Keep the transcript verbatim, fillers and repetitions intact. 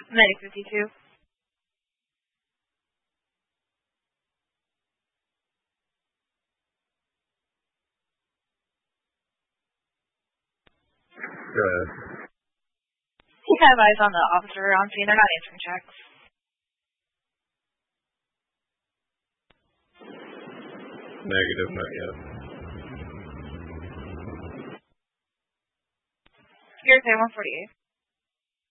Medic fifty-two. Good. We have eyes on the officer around scene. They're not answering checks. Negative, not yet. You're okay, one forty-eight.